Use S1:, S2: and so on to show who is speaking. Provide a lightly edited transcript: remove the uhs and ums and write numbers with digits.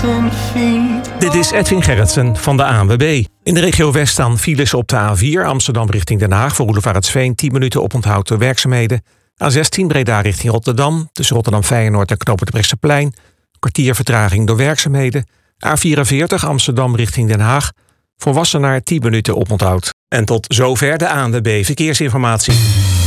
S1: Dit is Edwin Gerritsen van de ANWB. In de regio West staan files op de A4 Amsterdam richting Den Haag voor Roelevaretsveen 10 minuten oponthoud door werkzaamheden. A16 Breda richting Rotterdam tussen Rotterdam Feyenoord en Knoop het Brechtseplein. Kwartier vertraging door werkzaamheden. A44 Amsterdam richting Den Haag voor Wassenaar 10 minuten oponthoud. En tot zover de ANWB Verkeersinformatie.